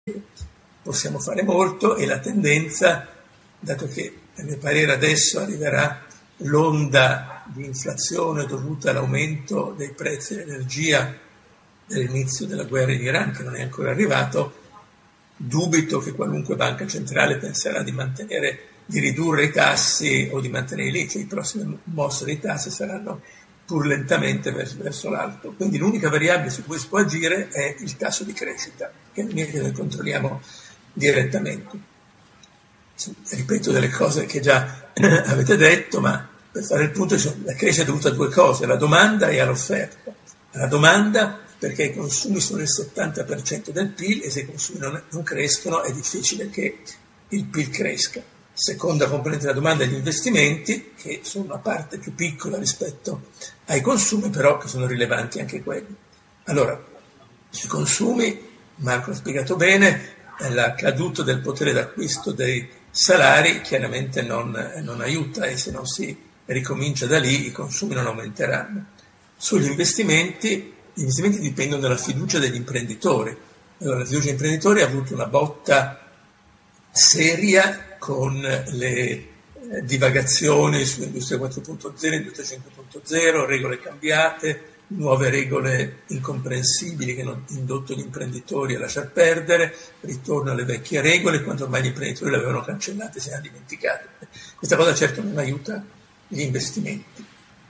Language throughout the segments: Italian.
possiamo fare molto, e la tendenza, dato che a mio parere adesso arriverà l'onda di inflazione dovuta all'aumento dei prezzi dell'energia dall'inizio della guerra in Iran, che non è ancora arrivato, dubito che qualunque banca centrale penserà di ridurre i tassi o di mantenerli lì, cioè i prossimi mosse dei tassi saranno pur lentamente verso l'alto. Quindi l'unica variabile su cui si può agire è il tasso di crescita, che non è che noi controlliamo direttamente. Ripeto delle cose che già avete detto, ma per fare il punto, la crescita è dovuta a due cose, alla domanda e all'offerta. Alla domanda perché i consumi sono il 70% del PIL, e se i consumi non crescono è difficile che il PIL cresca. Seconda componente della domanda è gli investimenti, che sono una parte più piccola rispetto ai consumi, però che sono rilevanti anche quelli. Allora, sui consumi, Marco ha spiegato bene, la caduta del potere d'acquisto dei salari chiaramente non aiuta, e se non si ricomincia da lì i consumi non aumenteranno. Sugli investimenti, gli investimenti dipendono dalla fiducia degli imprenditori. Allora, la fiducia degli imprenditori ha avuto una botta seria con le divagazioni su Industria 4.0, Industria 5.0, regole cambiate, nuove regole incomprensibili che hanno indotto gli imprenditori a lasciar perdere, ritorno alle vecchie regole, quando ormai gli imprenditori le avevano cancellate e se ne hanno dimenticate. Questa cosa certo non aiuta gli investimenti.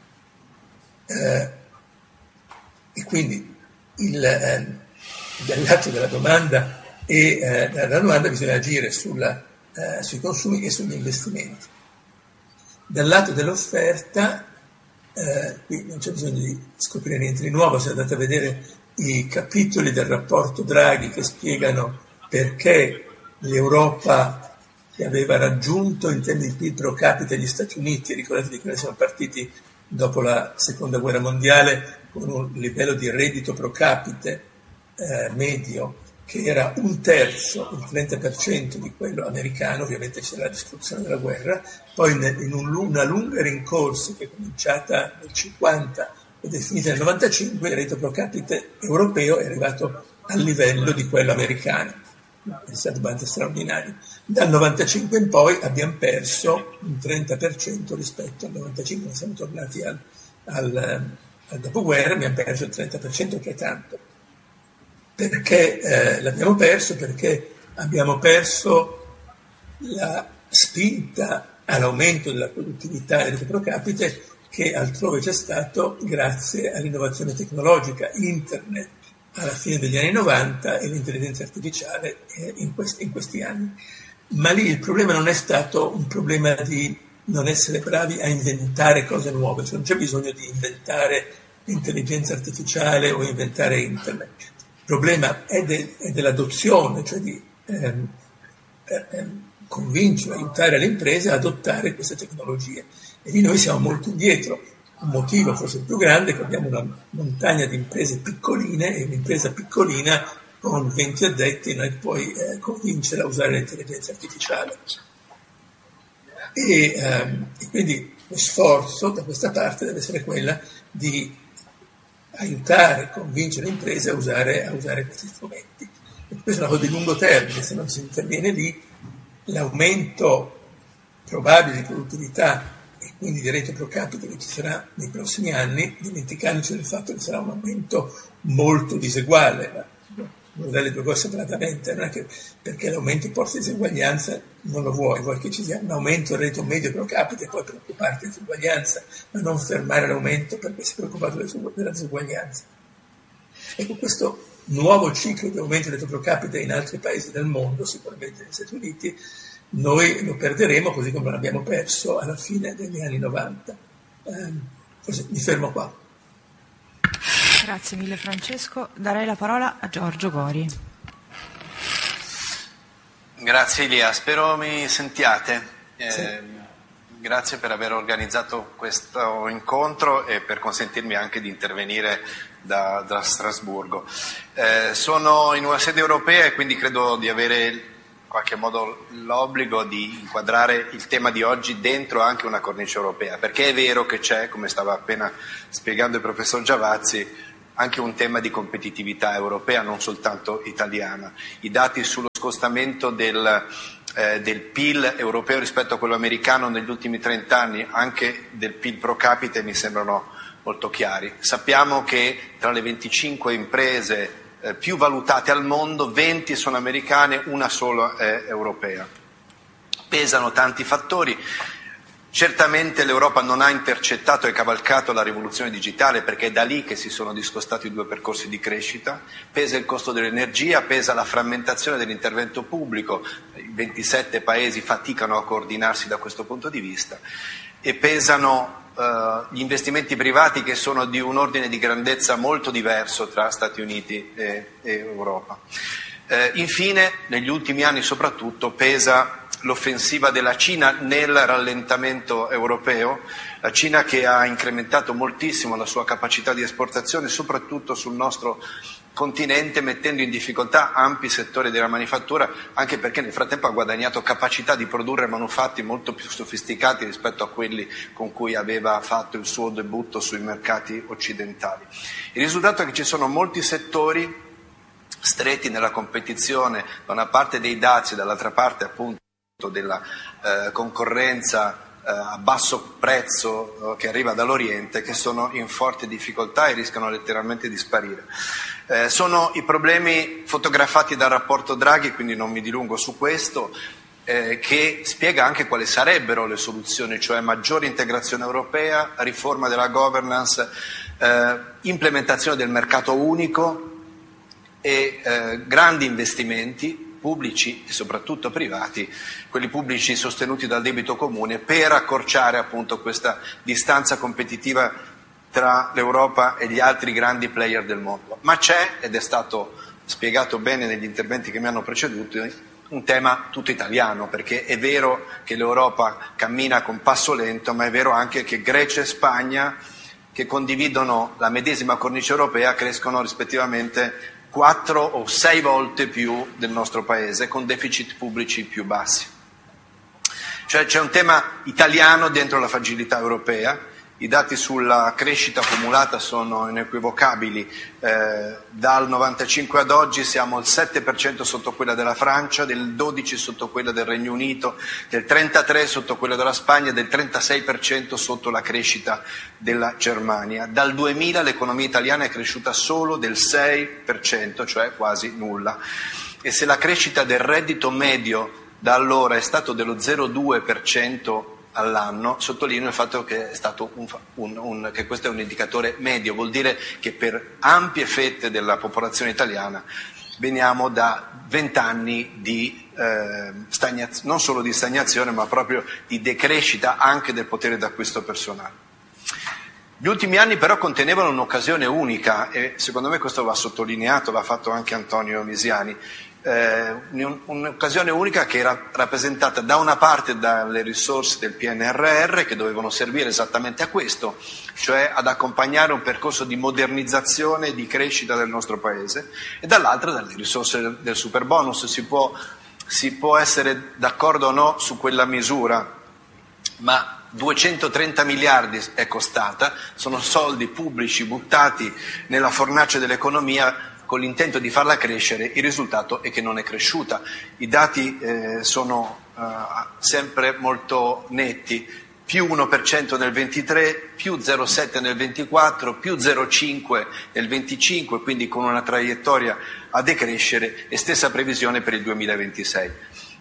E quindi dal lato della domanda dalla domanda bisogna agire sui consumi e sugli investimenti. Dal lato dell'offerta, qui non c'è bisogno di scoprire niente di nuovo, se andate a vedere i capitoli del rapporto Draghi che spiegano perché l'Europa, che aveva raggiunto in termini di PIL pro capite gli Stati Uniti, ricordatevi che noi siamo partiti dopo la seconda guerra mondiale con un livello di reddito pro capite medio che era un terzo, il 30% di quello americano, ovviamente c'era la distruzione della guerra, poi in una lunga rincorsa che è cominciata nel 50 ed è finita nel 95, il reddito pro capite europeo è arrivato al livello di quello americano. È stato abbastanza straordinario. Dal 95 in poi abbiamo perso un 30% rispetto al 95, siamo tornati al dopoguerra, abbiamo perso il 30%, che è tanto. Perché l'abbiamo perso? Perché abbiamo perso la spinta all'aumento della produttività e del reddito pro capite che altrove c'è stato grazie all'innovazione tecnologica, internet alla fine degli anni 90 e l'intelligenza artificiale in questi anni. Ma lì il problema non è stato un problema di non essere bravi a inventare cose nuove, cioè non c'è bisogno di inventare l'intelligenza artificiale o inventare internet. Il problema è dell'adozione, cioè di convincere, aiutare le imprese ad adottare queste tecnologie. E lì noi siamo molto indietro. Un motivo forse più grande è che abbiamo una montagna di imprese piccoline, e un'impresa piccolina con 20 addetti non puoi convincere a usare l'intelligenza artificiale. E quindi lo sforzo da questa parte deve essere quella di aiutare, convincere le imprese a usare questi strumenti. E questa è una cosa di lungo termine, se non si interviene lì, l'aumento probabile di produttività e quindi di reddito pro capite che ci sarà nei prossimi anni, dimenticandoci del fatto che sarà un aumento molto diseguale. Guardare le due cose separatamente, non è che perché l'aumento porta diseguaglianza non lo vuoi che ci sia un aumento del reddito medio pro capite e poi preoccuparti di diseguaglianza, ma non fermare l'aumento perché sei preoccupato della diseguaglianza. Ecco, questo nuovo ciclo di aumento del reddito pro capite in altri paesi del mondo, sicuramente negli Stati Uniti, noi lo perderemo così come l'abbiamo perso alla fine degli anni 90. Forse mi fermo qua. Grazie mille Francesco. Darei la parola a Giorgio Gori. Grazie Elia, spero mi sentiate. Sì. Grazie per aver organizzato questo incontro e per consentirmi anche di intervenire da Strasburgo. Sono in una sede europea e quindi credo di avere in qualche modo l'obbligo di inquadrare il tema di oggi dentro anche una cornice europea, perché è vero che c'è, come stava appena spiegando il professor Giavazzi, anche un tema di competitività europea, non soltanto italiana. I dati sullo scostamento del PIL europeo rispetto a quello americano negli ultimi 30 anni, anche del PIL pro capite, mi sembrano molto chiari. Sappiamo che tra le 25 imprese più valutate al mondo, 20 sono americane, una sola è europea. Pesano tanti fattori. Certamente l'Europa non ha intercettato e cavalcato la rivoluzione digitale, perché è da lì che si sono discostati i due percorsi di crescita. Pesa il costo dell'energia, pesa la frammentazione dell'intervento pubblico, i 27 paesi faticano a coordinarsi da questo punto di vista, e pesano gli investimenti privati, che sono di un ordine di grandezza molto diverso tra Stati Uniti e Europa. Infine, negli ultimi anni soprattutto, pesa l'offensiva della Cina nel rallentamento europeo, la Cina che ha incrementato moltissimo la sua capacità di esportazione, soprattutto sul nostro continente, mettendo in difficoltà ampi settori della manifattura, anche perché nel frattempo ha guadagnato capacità di produrre manufatti molto più sofisticati rispetto a quelli con cui aveva fatto il suo debutto sui mercati occidentali. Il risultato è che ci sono molti settori stretti nella competizione, da una parte dei dazi, dall'altra parte appunto della concorrenza a basso prezzo che arriva dall'Oriente, che sono in forte difficoltà e rischiano letteralmente di sparire. Sono i problemi fotografati dal rapporto Draghi, quindi non mi dilungo su questo, che spiega anche quali sarebbero le soluzioni, cioè maggiore integrazione europea, riforma della governance, implementazione del mercato unico e grandi investimenti pubblici e soprattutto privati, quelli pubblici sostenuti dal debito comune, per accorciare appunto questa distanza competitiva tra l'Europa e gli altri grandi player del mondo. Ma c'è, ed è stato spiegato bene negli interventi che mi hanno preceduto, un tema tutto italiano, perché è vero che l'Europa cammina con passo lento, ma è vero anche che Grecia e Spagna, che condividono la medesima cornice europea, crescono rispettivamente 4 o 6 volte più del nostro Paese, con deficit pubblici più bassi. Cioè c'è un tema italiano dentro la fragilità europea. I dati sulla crescita accumulata sono inequivocabili. Dal 95 ad oggi siamo al 7% sotto quella della Francia, del 12% sotto quella del Regno Unito, del 33% sotto quella della Spagna, del 36% sotto la crescita della Germania. Dal 2000 l'economia italiana è cresciuta solo del 6%, cioè quasi nulla. E se la crescita del reddito medio da allora è stato dello 0,2% all'anno, sottolineo il fatto che è stato che questo è un indicatore medio, vuol dire che per ampie fette della popolazione italiana veniamo da 20 anni di non solo di stagnazione, ma proprio di decrescita anche del potere d'acquisto personale. Gli ultimi anni però contenevano un'occasione unica, e secondo me questo va sottolineato, l'ha fatto anche Antonio Misiani. Un'occasione unica che era rappresentata da una parte dalle risorse del PNRR, che dovevano servire esattamente a questo, cioè ad accompagnare un percorso di modernizzazione e di crescita del nostro Paese, e dall'altra dalle risorse del Superbonus. Si può essere d'accordo o no su quella misura, ma 230 miliardi è costata, sono soldi pubblici buttati nella fornace dell'economia con l'intento di farla crescere. Il risultato è che non è cresciuta. I dati sono sempre molto netti: più 1% nel 23, più 0,7 nel 24, più 0,5 nel 25, quindi con una traiettoria a decrescere, e stessa previsione per il 2026.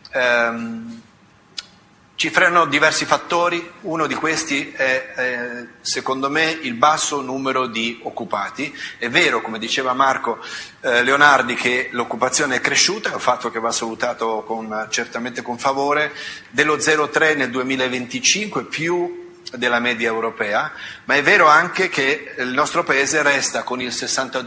Ci frenano diversi fattori. Uno di questi è, secondo me, il basso numero di occupati. È vero, come diceva Marco Leonardi, che l'occupazione è cresciuta, è un fatto che va salutato certamente con favore, dello 0,3 nel 2025, più della media europea, ma è vero anche che il nostro Paese resta con il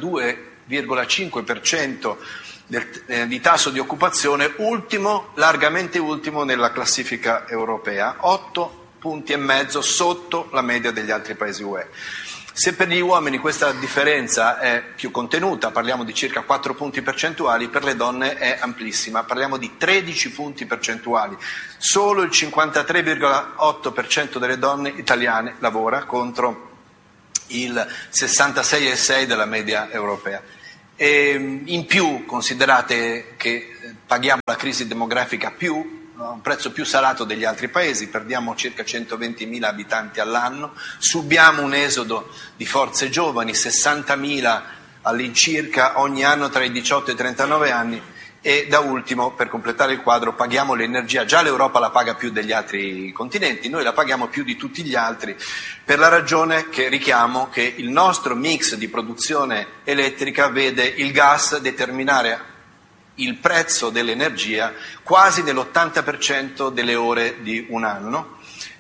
62,5% di tasso di occupazione largamente ultimo nella classifica europea, 8,5 punti sotto la media degli altri paesi UE. Se per gli uomini questa differenza è più contenuta, parliamo di circa 4 punti percentuali, per le donne è amplissima, parliamo di 13 punti percentuali. Solo il 53,8% delle donne italiane lavora, contro il 66,6 della media europea. E in più considerate che paghiamo la crisi demografica a un prezzo più salato degli altri paesi, perdiamo circa 120.000 abitanti all'anno, subiamo un esodo di forze giovani, 60.000 all'incirca ogni anno tra i 18 e i 39 anni, e da ultimo, per completare il quadro, paghiamo l'energia. Già l'Europa la paga più degli altri continenti, noi la paghiamo più di tutti gli altri, per la ragione che richiamo che il nostro mix di produzione elettrica vede il gas determinare il prezzo dell'energia quasi nell'80% delle ore di un anno,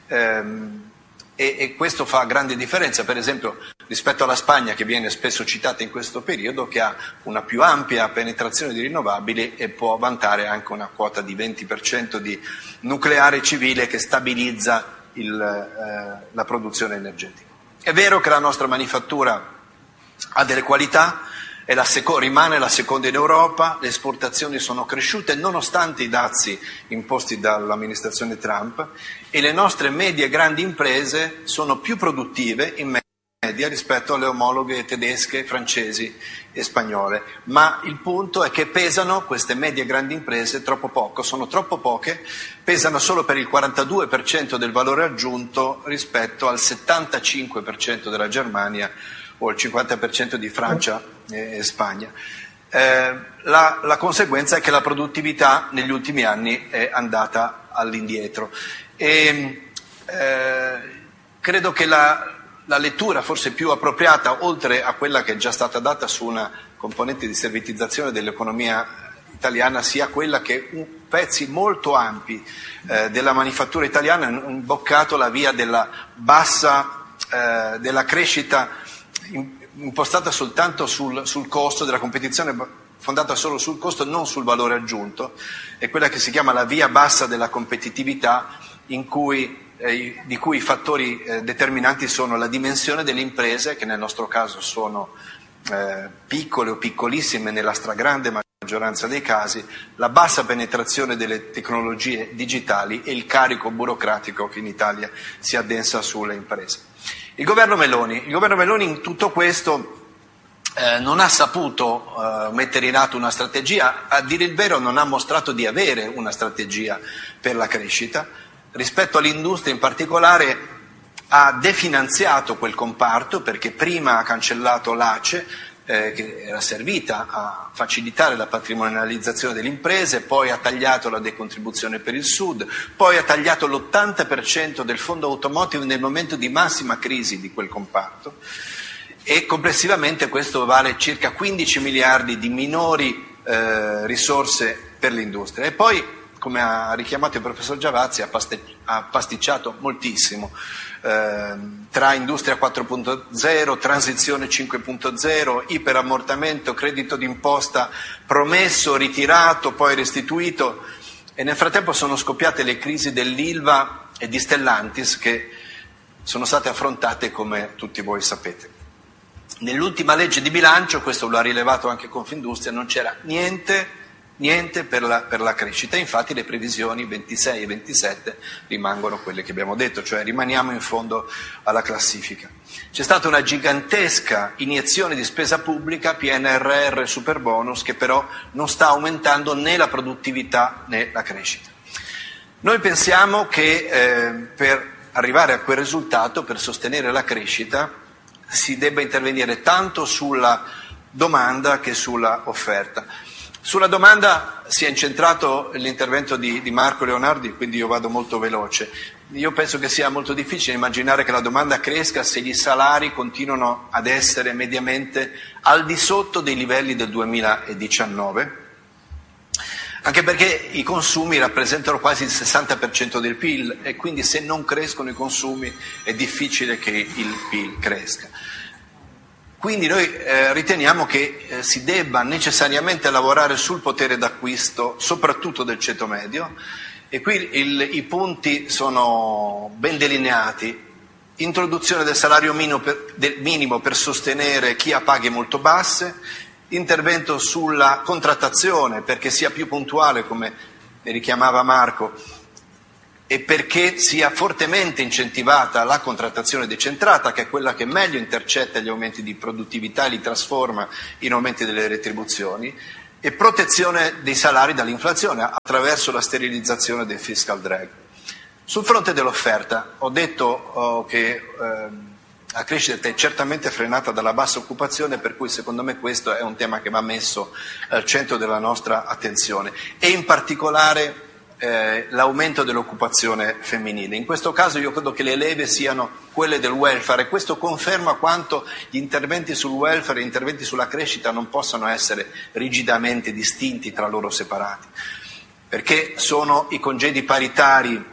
e questo fa grande differenza, per esempio rispetto alla Spagna, che viene spesso citata in questo periodo, che ha una più ampia penetrazione di rinnovabili e può vantare anche una quota di 20% di nucleare civile che stabilizza la produzione energetica. È vero che la nostra manifattura ha delle qualità, rimane la seconda in Europa, le esportazioni sono cresciute nonostante i dazi imposti dall'amministrazione Trump, e le nostre medie e grandi imprese sono più produttive in media rispetto alle omologhe tedesche, francesi e spagnole. Ma il punto è che pesano queste medie e grandi imprese troppo poco, sono troppo poche, pesano solo per il 42% del valore aggiunto rispetto al 75% della Germania o il 50% di Francia e Spagna. La conseguenza è che la produttività negli ultimi anni è andata all'indietro, e credo che la lettura forse più appropriata, oltre a quella che è già stata data su una componente di servitizzazione dell'economia italiana, sia quella che pezzi molto ampi della manifattura italiana hanno imboccato la via della crescita impostata soltanto sul costo, della competizione fondata solo sul costo, non sul valore aggiunto. È quella che si chiama la via bassa della competitività, di cui i fattori determinanti sono la dimensione delle imprese, che nel nostro caso sono piccole o piccolissime nella stragrande maggioranza dei casi, la bassa penetrazione delle tecnologie digitali e il carico burocratico che in Italia si addensa sulle imprese. Il governo Meloni in tutto questo non ha saputo mettere in atto una strategia, a dire il vero non ha mostrato di avere una strategia per la crescita. Rispetto all'industria in particolare ha definanziato quel comparto, perché prima ha cancellato l'ACE, che era servita a facilitare la patrimonializzazione delle imprese, poi ha tagliato la decontribuzione per il Sud, poi ha tagliato l'80% del fondo automotive nel momento di massima crisi di quel comparto, e complessivamente questo vale circa 15 miliardi di minori risorse per l'industria. E poi, come ha richiamato il professor Giavazzi, ha pasticciato moltissimo tra industria 4.0, transizione 5.0, iperammortamento, credito d'imposta promesso, ritirato, poi restituito, e nel frattempo sono scoppiate le crisi dell'Ilva e di Stellantis, che sono state affrontate come tutti voi sapete. Nell'ultima legge di bilancio, questo lo ha rilevato anche Confindustria, non c'era niente per la crescita. Infatti le previsioni 26 e 27 rimangono quelle che abbiamo detto, cioè rimaniamo in fondo alla classifica. C'è stata una gigantesca iniezione di spesa pubblica, PNRR, Superbonus, che però non sta aumentando né la produttività né la crescita. Noi pensiamo che per arrivare a quel risultato, per sostenere la crescita, si debba intervenire tanto sulla domanda che sulla offerta. Sulla domanda si è incentrato l'intervento di Marco Leonardi, quindi io vado molto veloce. Io penso che sia molto difficile immaginare che la domanda cresca se gli salari continuano ad essere mediamente al di sotto dei livelli del 2019, anche perché i consumi rappresentano quasi il 60% del PIL, e quindi se non crescono i consumi è difficile che il PIL cresca. Quindi noi riteniamo che si debba necessariamente lavorare sul potere d'acquisto, soprattutto del ceto medio, e qui i punti sono ben delineati. Introduzione del salario minimo per sostenere chi ha paghe molto basse, intervento sulla contrattazione perché sia più puntuale, come richiamava Marco, e perché sia fortemente incentivata la contrattazione decentrata, che è quella che meglio intercetta gli aumenti di produttività e li trasforma in aumenti delle retribuzioni, e protezione dei salari dall'inflazione attraverso la sterilizzazione del fiscal drag. Sul fronte dell'offerta ho detto che la crescita è certamente frenata dalla bassa occupazione, per cui secondo me questo è un tema che va messo al centro della nostra attenzione, e in particolare l'aumento dell'occupazione femminile. In questo caso io credo che le leve siano quelle del welfare, e questo conferma quanto gli interventi sul welfare e gli interventi sulla crescita non possano essere rigidamente distinti, tra loro separati, perché sono i congedi paritari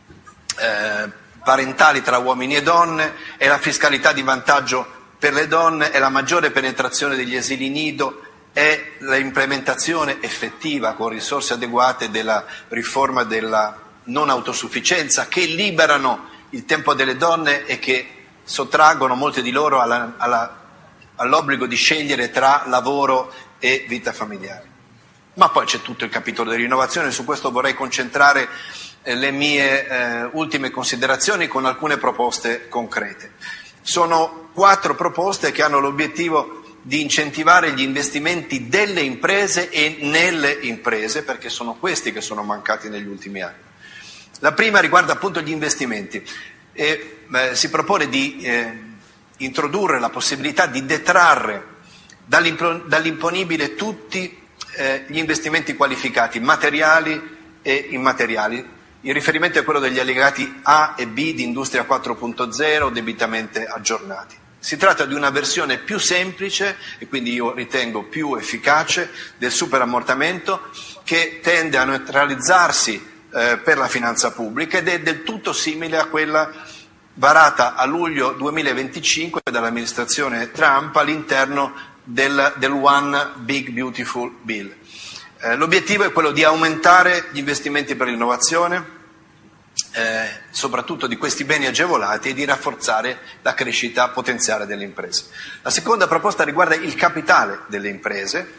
parentali tra uomini e donne, è la fiscalità di vantaggio per le donne, è la maggiore penetrazione degli asili nido, è l'implementazione effettiva con risorse adeguate della riforma della non autosufficienza, che liberano il tempo delle donne e che sottraggono molte di loro all'obbligo di scegliere tra lavoro e vita familiare. Ma poi c'è tutto il capitolo dell'innovazione, su questo vorrei concentrare le mie ultime considerazioni con alcune proposte concrete. Sono 4 proposte che hanno l'obiettivo di incentivare gli investimenti delle imprese e nelle imprese, perché sono questi che sono mancati negli ultimi anni. La prima riguarda appunto gli investimenti e si propone di introdurre la possibilità di detrarre dall'imponibile tutti gli investimenti qualificati, materiali e immateriali. Il riferimento è quello degli allegati A e B di Industria 4.0 debitamente aggiornati. Si tratta di una versione più semplice e quindi io ritengo più efficace del superammortamento, che tende a neutralizzarsi per la finanza pubblica ed è del tutto simile a quella varata a luglio 2025 dall'amministrazione Trump all'interno del One Big Beautiful Bill. L'obiettivo è quello di aumentare gli investimenti per l'innovazione, soprattutto di questi beni agevolati, e di rafforzare la crescita potenziale delle imprese. La seconda proposta riguarda il capitale delle imprese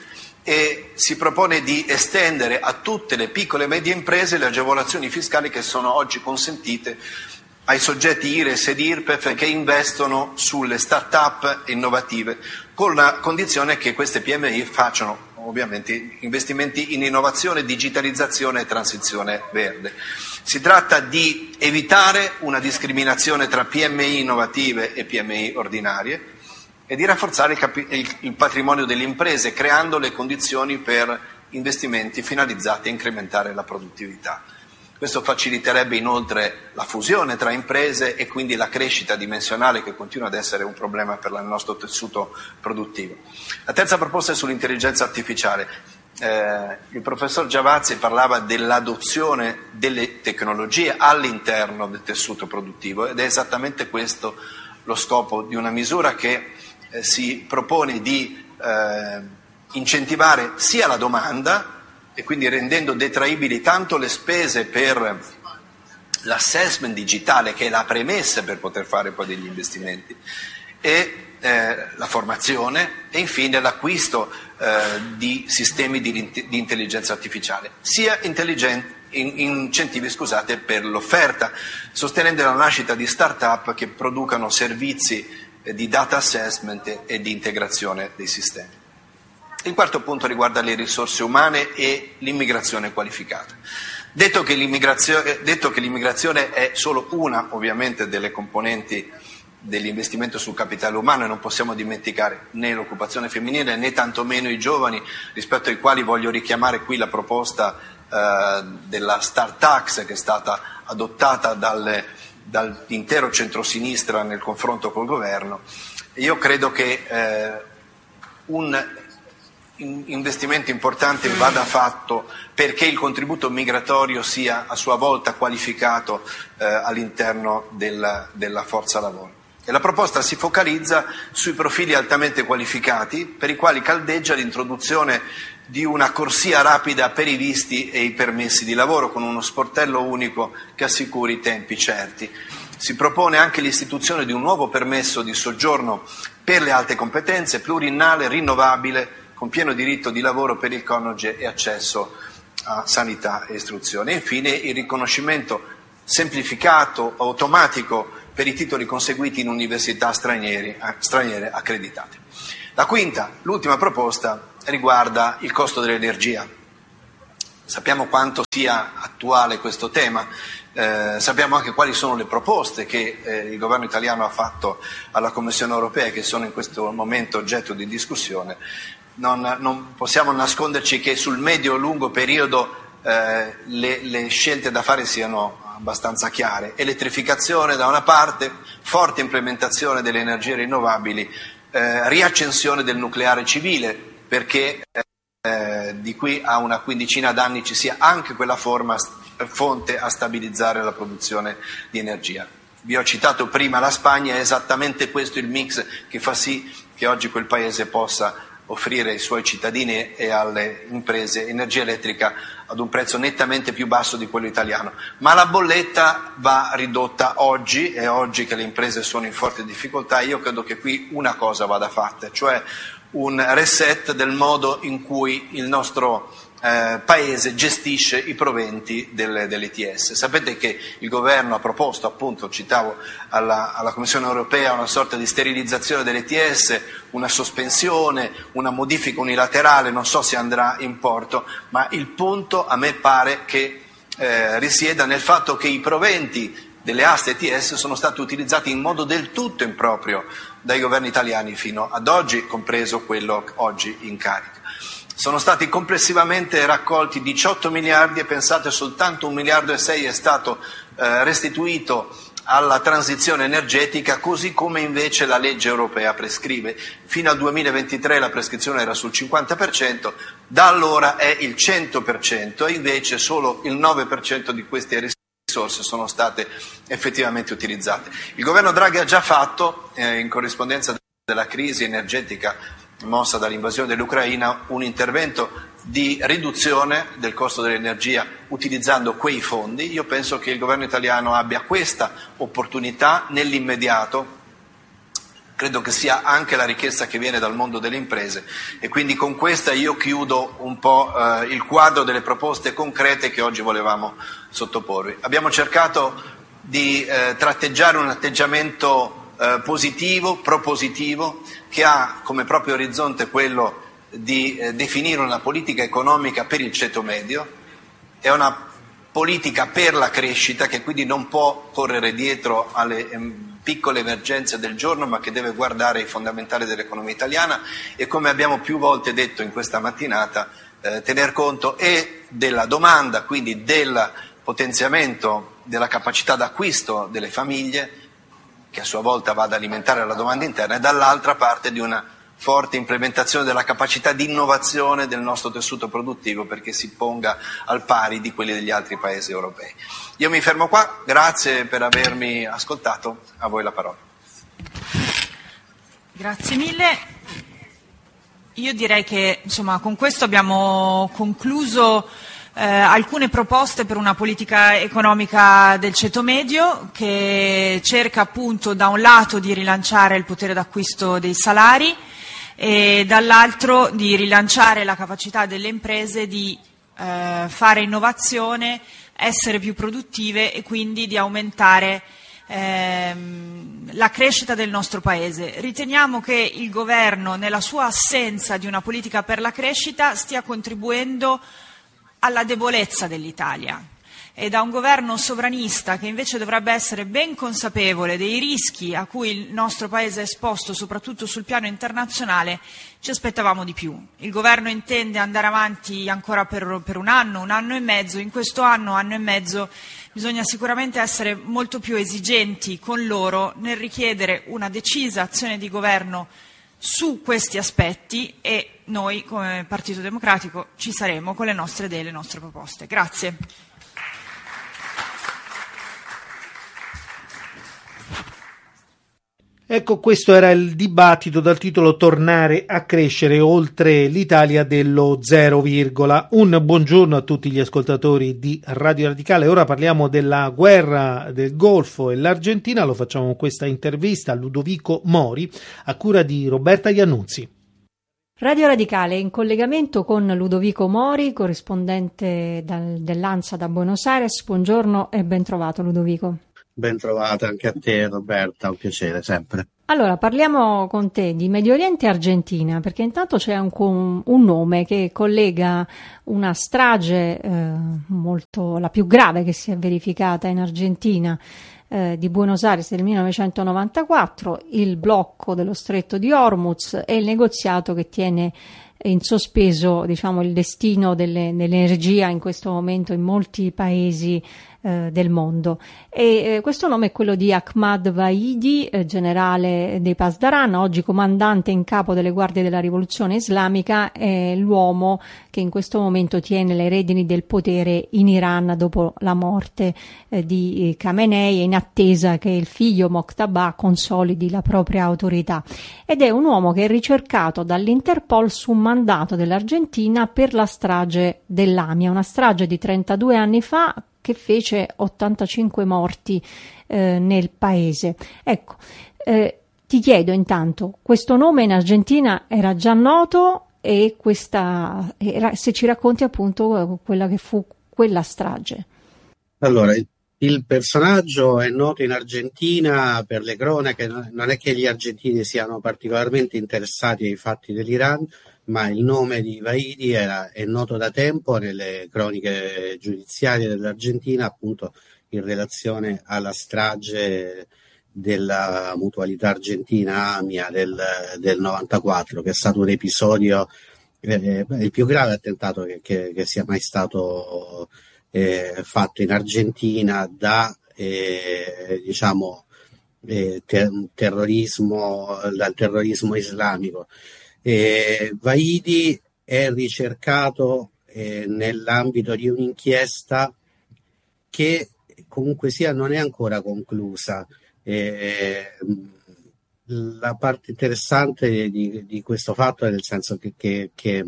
e si propone di estendere a tutte le piccole e medie imprese le agevolazioni fiscali che sono oggi consentite ai soggetti IRES ed IRPEF che investono sulle start-up innovative, con la condizione che queste PMI facciano ovviamente investimenti in innovazione, digitalizzazione e transizione verde. Si tratta di evitare una discriminazione tra PMI innovative e PMI ordinarie e di rafforzare il patrimonio delle imprese, creando le condizioni per investimenti finalizzati a incrementare la produttività. Questo faciliterebbe inoltre la fusione tra imprese e quindi la crescita dimensionale, che continua ad essere un problema per il nostro tessuto produttivo. La terza proposta è sull'intelligenza artificiale. Il professor Giavazzi parlava dell'adozione delle tecnologie all'interno del tessuto produttivo ed è esattamente questo lo scopo di una misura che si propone di incentivare sia la domanda, e quindi rendendo detraibili tanto le spese per l'assessment digitale, che è la premessa per poter fare poi degli investimenti, e la formazione e infine l'acquisto di sistemi di intelligenza artificiale, sia incentivi per l'offerta, sostenendo la nascita di start-up che producano servizi di data assessment e di integrazione dei sistemi. Il quarto punto riguarda le risorse umane e l'immigrazione qualificata. Detto che l'immigrazione è solo una, ovviamente, delle componenti dell'investimento sul capitale umano, e non possiamo dimenticare né l'occupazione femminile né tantomeno i giovani, rispetto ai quali voglio richiamare qui la proposta della Start Tax, che è stata adottata dall'intero centrosinistra nel confronto col governo. Io credo che un investimento importante vada fatto perché il contributo migratorio sia a sua volta qualificato all'interno della forza lavoro. E la proposta si focalizza sui profili altamente qualificati, per i quali caldeggia l'introduzione di una corsia rapida per i visti e i permessi di lavoro, con uno sportello unico che assicuri tempi certi. Si propone anche l'istituzione di un nuovo permesso di soggiorno per le alte competenze, pluriennale, rinnovabile, con pieno diritto di lavoro per il coniuge e accesso a sanità e istruzione. E infine il riconoscimento semplificato, automatico per i titoli conseguiti in università straniere accreditate. La quinta, l'ultima proposta, riguarda il costo dell'energia. Sappiamo quanto sia attuale questo tema, sappiamo anche quali sono le proposte che il governo italiano ha fatto alla Commissione europea e che sono in questo momento oggetto di discussione. Non possiamo nasconderci che sul medio-lungo periodo le scelte da fare siano abbastanza chiare. Elettrificazione da una parte, forte implementazione delle energie rinnovabili, riaccensione del nucleare civile, perché di qui a una quindicina d'anni ci sia anche quella fonte a stabilizzare la produzione di energia. Vi ho citato prima la Spagna, è esattamente questo il mix che fa sì che oggi quel paese possa offrire ai suoi cittadini e alle imprese energia elettrica ad un prezzo nettamente più basso di quello italiano. Ma la bolletta va ridotta oggi, è oggi che le imprese sono in forte difficoltà. Io credo che qui una cosa vada fatta, cioè un reset del modo in cui il nostro Paese gestisce i proventi dell'ETS. Sapete che il governo ha proposto, appunto, citavo alla Commissione europea, una sorta di sterilizzazione dell'ETS, una sospensione, una modifica unilaterale, non so se andrà in porto, ma il punto a me pare che risieda nel fatto che i proventi delle aste ETS sono stati utilizzati in modo del tutto improprio dai governi italiani fino ad oggi, compreso quello oggi in carica. Sono stati complessivamente raccolti 18 miliardi e pensate soltanto 1,6 miliardi è stato restituito alla transizione energetica, così come invece la legge europea prescrive. Fino al 2023 la prescrizione era sul 50%, da allora è il 100% e invece solo il 9% di queste risorse sono state effettivamente utilizzate. Il governo Draghi ha già fatto, in corrispondenza della crisi energetica mossa dall'invasione dell'Ucraina, un intervento di riduzione del costo dell'energia utilizzando quei fondi. Io penso che il governo italiano abbia questa opportunità nell'immediato. Credo che sia anche la richiesta che viene dal mondo delle imprese e quindi con questa io chiudo un po' il quadro delle proposte concrete che oggi volevamo sottoporvi. Abbiamo cercato di tratteggiare un atteggiamento positivo, propositivo, che ha come proprio orizzonte quello di definire una politica economica per il ceto medio. È una politica per la crescita che quindi non può correre dietro alle piccole emergenze del giorno, ma che deve guardare ai fondamentali dell'economia italiana e, come abbiamo più volte detto in questa mattinata, tener conto e della domanda, quindi del potenziamento della capacità d'acquisto delle famiglie, che a sua volta va ad alimentare la domanda interna, e dall'altra parte di una forte implementazione della capacità di innovazione del nostro tessuto produttivo perché si ponga al pari di quelli degli altri paesi europei. Io mi fermo qua, grazie per avermi ascoltato, a voi la parola. Grazie mille. Io direi che con questo abbiamo concluso alcune proposte per una politica economica del ceto medio che cerca appunto da un lato di rilanciare il potere d'acquisto dei salari e dall'altro di rilanciare la capacità delle imprese di fare innovazione, essere più produttive e quindi di aumentare la crescita del nostro Paese. Riteniamo che il Governo, nella sua assenza di una politica per la crescita, stia contribuendo alla debolezza dell'Italia e da un governo sovranista che invece dovrebbe essere ben consapevole dei rischi a cui il nostro Paese è esposto, soprattutto sul piano internazionale, ci aspettavamo di più. Il governo intende andare avanti ancora per un anno e mezzo. In questo anno e mezzo bisogna sicuramente essere molto più esigenti con loro nel richiedere una decisa azione di governo su questi aspetti e noi come Partito Democratico ci saremo con le nostre idee e le nostre proposte. Grazie. Ecco, questo era il dibattito dal titolo Tornare a crescere oltre l'Italia dello 0, un buongiorno a tutti gli ascoltatori di Radio Radicale. Ora parliamo della guerra del Golfo e l'Argentina, lo facciamo con questa intervista a Ludovico Mori a cura di Roberta Iannuzzi. Radio Radicale in collegamento con Ludovico Mori, corrispondente dell'ANSA da Buenos Aires. Buongiorno e ben trovato Ludovico. Ben trovata anche a te Roberta, un piacere sempre. Allora, parliamo con te di Medio Oriente e Argentina, perché intanto c'è un nome che collega una strage la più grave che si è verificata in Argentina, di Buenos Aires del 1994, il blocco dello stretto di Hormuz e il negoziato che tiene in sospeso, diciamo, il destino dell'energia in questo momento in molti paesi del mondo. E questo nome è quello di Ahmad Vahidi, generale dei Pasdaran, oggi comandante in capo delle guardie della rivoluzione islamica, è l'uomo che in questo momento tiene le redini del potere in Iran dopo la morte di Khamenei, e in attesa che il figlio Mokhtaba consolidi la propria autorità. Ed è un uomo che è ricercato dall'Interpol su mandato dell'Argentina per la strage dell'Amia, una strage di 32 anni fa che fece 85 morti nel paese. Ecco, ti chiedo intanto, questo nome in Argentina era già noto, e se ci racconti appunto quella che fu quella strage. Allora, il personaggio è noto in Argentina per le cronache, non è che gli argentini siano particolarmente interessati ai fatti dell'Iran, ma il nome di Vahidi è noto da tempo nelle croniche giudiziarie dell'Argentina, appunto in relazione alla strage della mutualità argentina Amia del 94, che è stato un episodio, il più grave attentato che sia mai stato fatto in Argentina dal terrorismo islamico. Vahidi è ricercato nell'ambito di un'inchiesta che comunque sia non è ancora conclusa. La parte interessante di questo fatto è nel senso che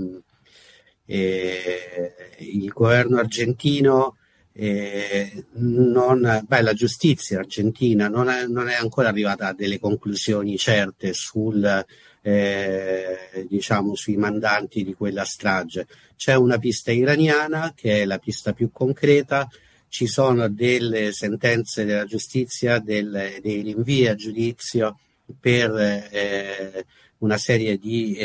il governo argentino la giustizia argentina non è ancora arrivata a delle conclusioni certe sui mandanti di quella strage. C'è una pista iraniana che è la pista più concreta, ci sono delle sentenze della giustizia, dei rinvii a giudizio per una serie di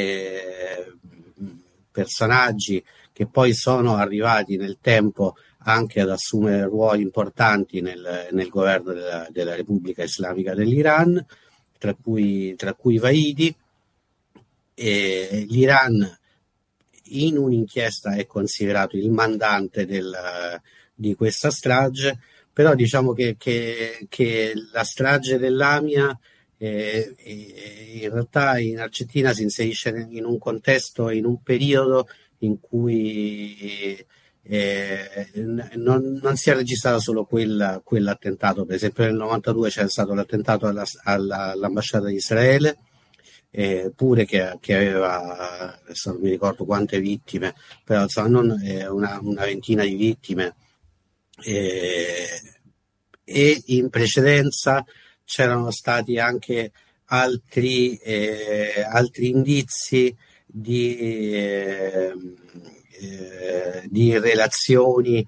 personaggi che poi sono arrivati nel tempo anche ad assumere ruoli importanti nel governo della Repubblica Islamica dell'Iran, tra cui Vahidi. L'Iran in un'inchiesta è considerato il mandante di questa strage, però diciamo che la strage dell'Amia in realtà in Argentina si inserisce in un contesto, in un periodo in cui non si è registrato solo quell'attentato. Per esempio nel 92 c'è stato l'attentato all'ambasciata di Israele, pure che aveva, adesso non mi ricordo quante vittime, però insomma una ventina di vittime, e in precedenza c'erano stati anche altri indizi di relazioni,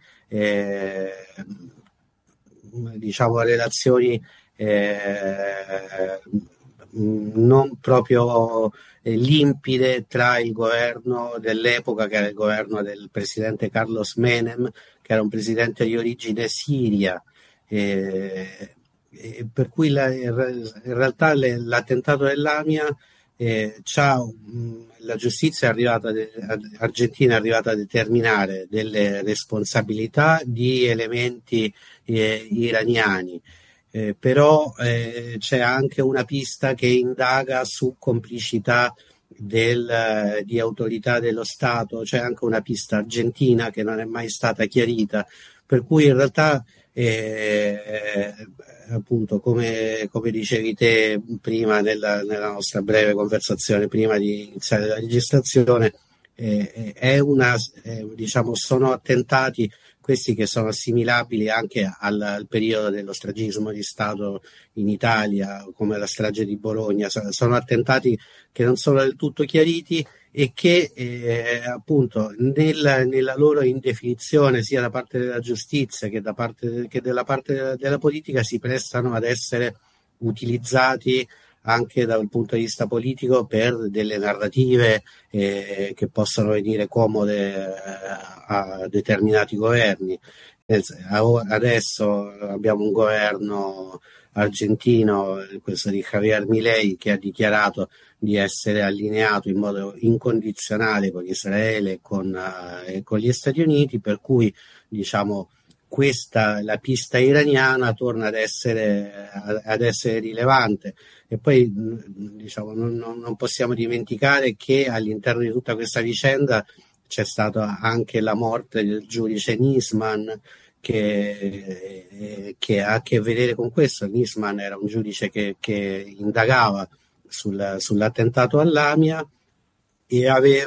relazioni non proprio limpide tra il governo dell'epoca, che era il governo del presidente Carlos Menem, che era un presidente di origine siria, per cui in realtà l'attentato dell'Amia, la giustizia argentina è arrivata a determinare delle responsabilità di elementi iraniani, però c'è anche una pista che indaga su complicità di autorità dello Stato, c'è anche una pista argentina che non è mai stata chiarita, per cui in realtà appunto come dicevi te prima nella nostra breve conversazione prima di iniziare la registrazione, sono attentati questi che sono assimilabili anche al periodo dello stragismo di Stato in Italia, come la strage di Bologna. Sono attentati che non sono del tutto chiariti e che appunto nella loro indefinizione sia da parte della giustizia che della parte della politica si prestano ad essere utilizzati anche dal punto di vista politico per delle narrative che possano venire comode a determinati governi. Adesso abbiamo un governo argentino, questo di Javier Milei, che ha dichiarato di essere allineato in modo incondizionale con Israele e con gli Stati Uniti, per cui diciamo la pista iraniana torna ad essere rilevante. E poi diciamo non possiamo dimenticare che all'interno di tutta questa vicenda c'è stata anche la morte del giudice Nisman, che ha a che vedere con questo. Nisman era un giudice che indagava sull'attentato all'Lamia e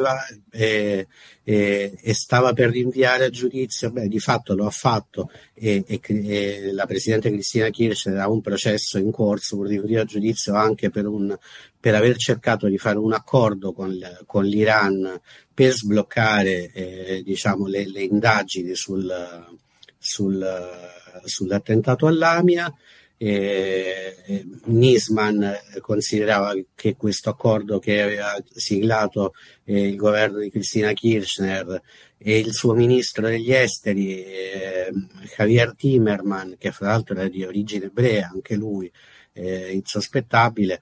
stava per rinviare a giudizio, di fatto lo ha fatto, e la presidente Cristina Kirchner ha un processo in corso per rinvio a giudizio anche per aver cercato di fare un accordo con l'Iran per sbloccare diciamo le indagini sull'attentato all'Lamia. Nisman considerava che questo accordo che aveva siglato il governo di Cristina Kirchner e il suo ministro degli esteri Javier Timmerman, che fra l'altro era di origine ebrea, anche lui insospettabile,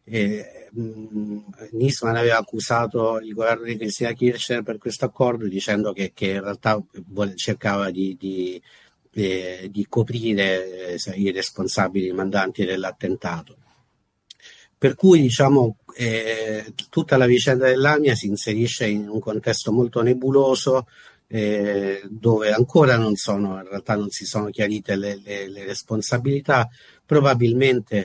Nisman aveva accusato il governo di Cristina Kirchner per questo accordo, dicendo che in realtà cercava di coprire i responsabili mandanti dell'attentato. Per cui diciamo tutta la vicenda dell'Lamia si inserisce in un contesto molto nebuloso, dove ancora in realtà non si sono chiarite le responsabilità. Probabilmente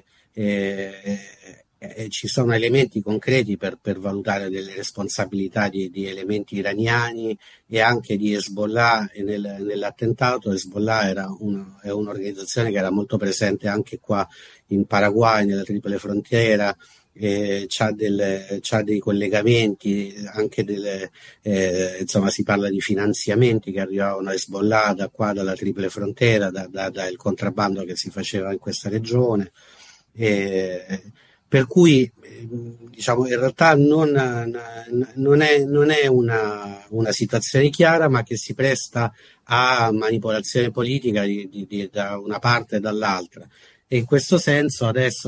ci sono elementi concreti per valutare delle responsabilità di elementi iraniani e anche di Hezbollah nell'attentato. Hezbollah è un'organizzazione che era molto presente anche qua in Paraguay, nella Triple Frontiera, c'ha dei collegamenti, anche insomma si parla di finanziamenti che arrivavano a Hezbollah da qua, dalla Triple Frontiera, dal contrabbando che si faceva in questa regione. Per cui diciamo in realtà non è una situazione chiara, ma che si presta a manipolazione politica da una parte e dall'altra, e in questo senso adesso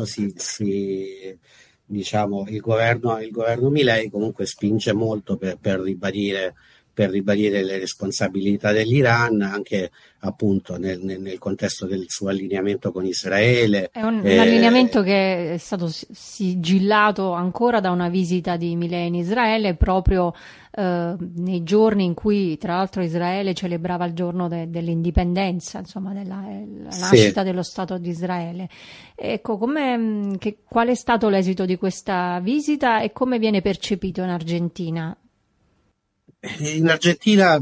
diciamo il governo Milei comunque spinge molto per ribadire le responsabilità dell'Iran, anche appunto nel contesto del suo allineamento con Israele. È un allineamento che è stato sigillato ancora da una visita di Milei in Israele, proprio nei giorni in cui tra l'altro Israele celebrava il giorno dell'indipendenza, insomma la nascita dello Stato di Israele. Ecco, qual è stato l'esito di questa visita e come viene percepito in Argentina? In Argentina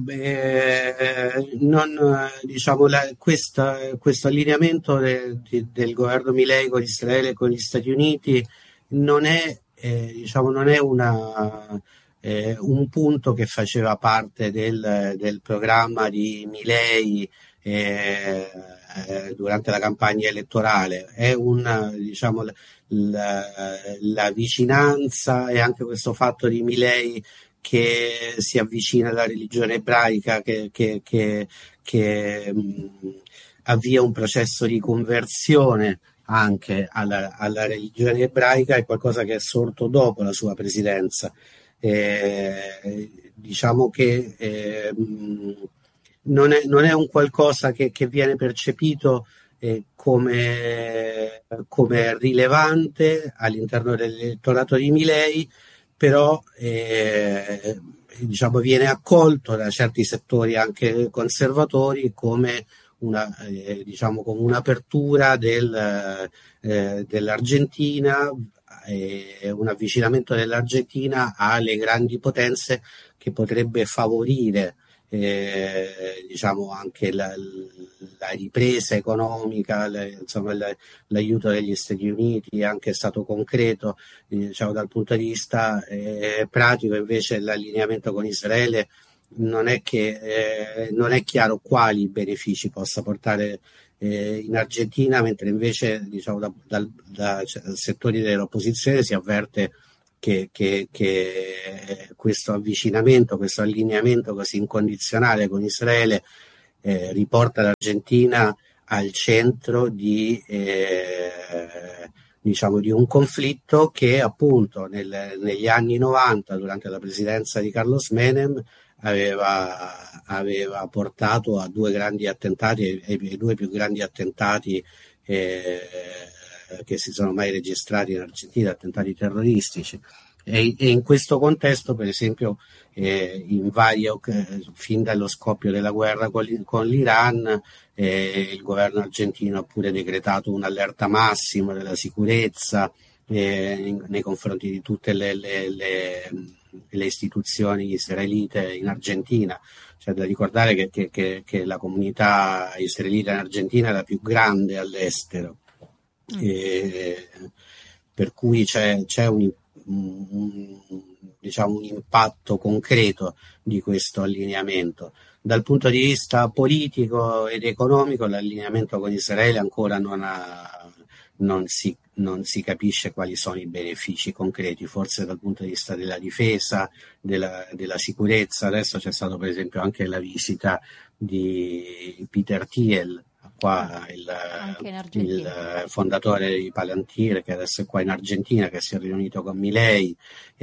questo allineamento del governo Milei con Israele e con gli Stati Uniti non è un punto che faceva parte del programma di Milei durante la campagna elettorale. È la vicinanza e anche questo fatto di Milei che si avvicina alla religione ebraica, che avvia un processo di conversione anche alla religione ebraica, è qualcosa che è sorto dopo la sua presidenza. Diciamo che non è un qualcosa che viene percepito come rilevante all'interno dell'elettorato di Milei, però viene accolto da certi settori anche conservatori come un'apertura dell'Argentina, un avvicinamento dell'Argentina alle grandi potenze che potrebbe favorire anche la ripresa economica, l'aiuto degli Stati Uniti è anche stato concreto, diciamo, dal punto di vista pratico. Invece l'allineamento con Israele non è chiaro quali benefici possa portare in Argentina, mentre invece, diciamo, da settori dell'opposizione si avverte che questo avvicinamento, questo allineamento così incondizionale con Israele riporta l'Argentina al centro di un conflitto che appunto negli anni 90, durante la presidenza di Carlos Menem, aveva portato a due grandi attentati, ai due più grandi attentati che si sono mai registrati in Argentina, attentati terroristici. E in questo contesto, per esempio, fin dallo scoppio della guerra con l'Iran, il governo argentino ha pure decretato un'allerta massima della sicurezza nei confronti di tutte le istituzioni israelite in Argentina. C'è da ricordare che la comunità israelita in Argentina è la più grande all'estero, per cui c'è un impatto concreto di questo allineamento. Dal punto di vista politico ed economico, l'allineamento con Israele ancora non si capisce quali sono i benefici concreti, forse dal punto di vista della difesa, della sicurezza. Adesso c'è stato per esempio anche la visita di Peter Thiel, qua il fondatore di Palantir, che adesso è qua in Argentina, che si è riunito con Milei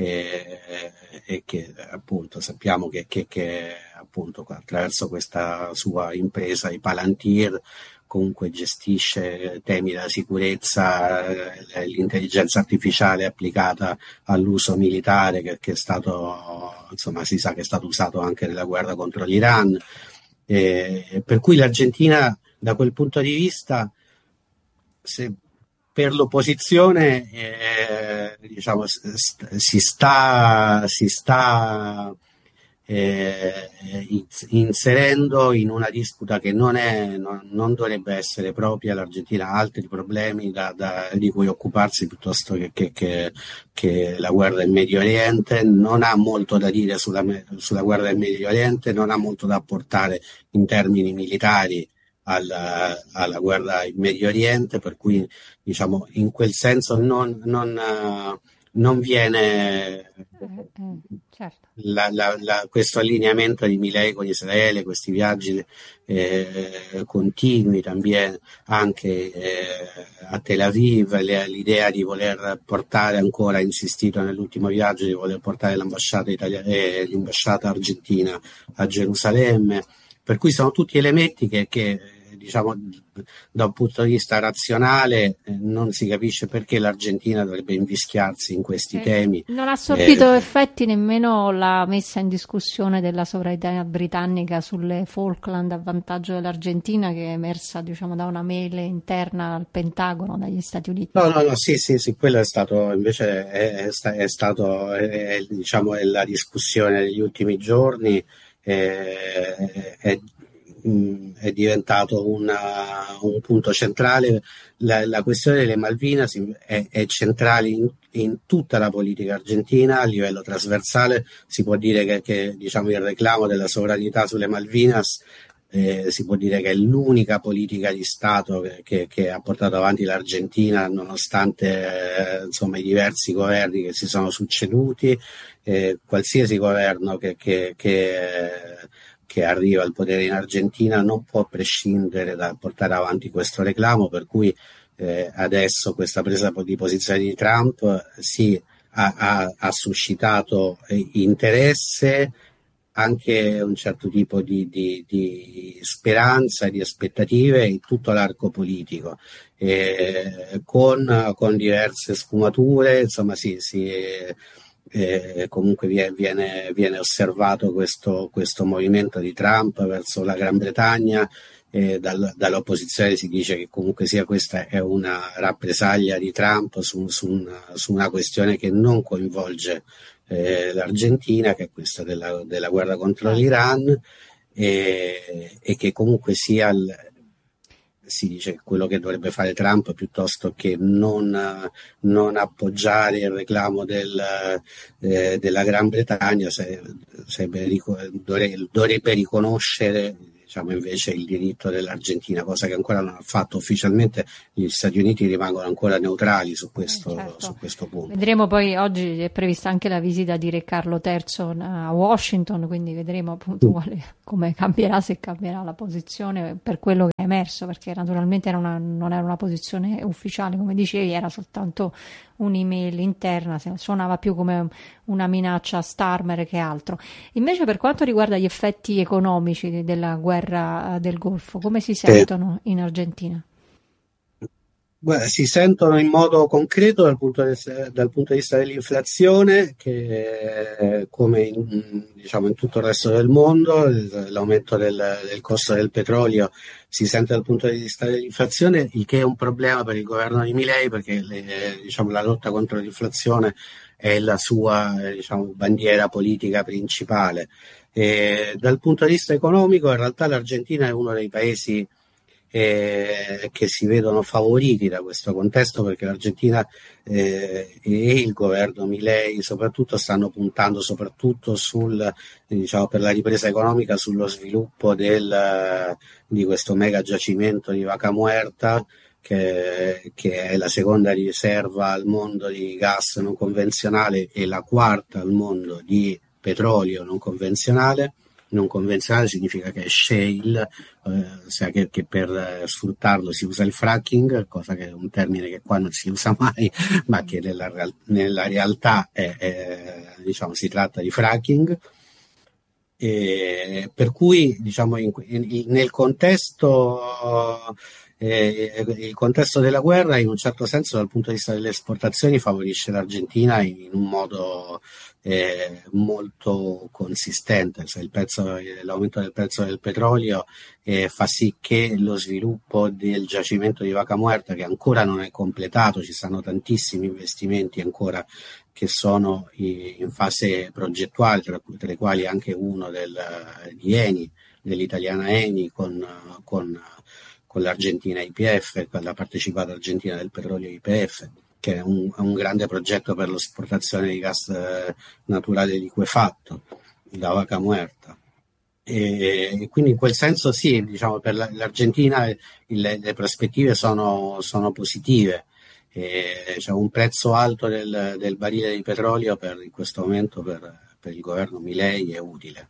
e che appunto sappiamo che appunto attraverso questa sua impresa di Palantir comunque gestisce temi della sicurezza, l'intelligenza artificiale applicata all'uso militare, che è stato, insomma, si sa che è stato usato anche nella guerra contro l'Iran, per cui l'Argentina da quel punto di vista, se per l'opposizione si sta inserendo in una disputa che non dovrebbe essere propria. L'Argentina ha altri problemi di cui occuparsi piuttosto che la guerra in Medio Oriente, non ha molto da dire sulla guerra in Medio Oriente, non ha molto da apportare in termini militari alla guerra in Medio Oriente, per cui, diciamo, in quel senso non viene certo. questo allineamento di Milei con Israele, questi viaggi continui también anche a Tel Aviv, l'idea di voler portare, ancora insistito nell'ultimo viaggio, di voler portare l'ambasciata argentina a Gerusalemme, per cui sono tutti elementi che diciamo, da un punto di vista razionale non si capisce perché l'Argentina dovrebbe invischiarsi in questi temi. Non ha sortito effetti nemmeno la messa in discussione della sovranità britannica sulle Falkland a vantaggio dell'Argentina, che è emersa, diciamo, da una mail interna al Pentagono dagli Stati Uniti. No, sì, quello è stato invece è la discussione degli ultimi giorni. È diventato un punto centrale. La questione delle Malvinas è centrale in tutta la politica argentina a livello trasversale. Si può dire che diciamo, il reclamo della sovranità sulle Malvinas si può dire che è l'unica politica di Stato che ha portato avanti l'Argentina, nonostante insomma, i diversi governi che si sono succeduti. Qualsiasi governo che arriva al potere in Argentina non può prescindere dal portare avanti questo reclamo, per cui adesso questa presa di posizione di Trump ha suscitato interesse, anche un certo tipo di speranza e di aspettative in tutto l'arco politico, con diverse sfumature, insomma comunque viene osservato questo movimento di Trump verso la Gran Bretagna. Dall'opposizione si dice che comunque sia questa è una rappresaglia di Trump su una questione che non coinvolge l'Argentina, che è questa della guerra contro l'Iran, e che comunque sia si dice che quello che dovrebbe fare Trump, piuttosto che non appoggiare il reclamo della Gran Bretagna, dovrebbe riconoscere, diciamo, invece il diritto dell'Argentina, cosa che ancora non ha fatto ufficialmente. Gli Stati Uniti rimangono ancora neutrali su questo, certo. Su questo punto. Vedremo poi, oggi è prevista anche la visita di Re Carlo III a Washington, quindi vedremo appunto come cambierà, se cambierà la posizione per quello che è emerso, perché naturalmente non era una posizione ufficiale, come dicevi, era soltanto un'email interna, suonava più come una minaccia a Starmer che altro. Invece, per quanto riguarda gli effetti economici della guerra del Golfo, come si sentono in Argentina? Guarda, si sentono in modo concreto dal punto di vista dell'inflazione, che come diciamo in tutto il resto del mondo, l'aumento del costo del petrolio si sente dal punto di vista dell'inflazione, il che è un problema per il governo di Milei, perché diciamo, la lotta contro l'inflazione è la sua diciamo, bandiera politica principale. Dal punto di vista economico, in realtà l'Argentina è uno dei paesi che si vedono favoriti da questo contesto, perché l'Argentina e il governo Milei soprattutto stanno puntando soprattutto diciamo, per la ripresa economica, sullo sviluppo di questo mega giacimento di Vaca Muerta, che è la seconda riserva al mondo di gas non convenzionale e la quarta al mondo di petrolio non convenzionale. Non convenzionale significa che è shale, ossia che per sfruttarlo si usa il fracking, cosa che è un termine che qua non si usa mai, ma che nella realtà diciamo, si tratta di fracking. Per cui diciamo nel contesto il contesto della guerra, in un certo senso, dal punto di vista delle esportazioni, favorisce l'Argentina in un modo molto consistente. Cioè l'aumento del prezzo del petrolio fa sì che lo sviluppo del giacimento di Vaca Muerta, che ancora non è completato, ci stanno tantissimi investimenti ancora che sono in fase progettuale, tra i quali anche uno di Eni, dell'italiana Eni con l'Argentina YPF, con la partecipata argentina del petrolio YPF, che è un grande progetto per l'esportazione di gas naturale liquefatto da Vaca Muerta. E quindi in quel senso sì, diciamo, per l'Argentina le prospettive sono positive. C'è un prezzo alto del barile di petrolio in questo momento per il governo Milei è utile.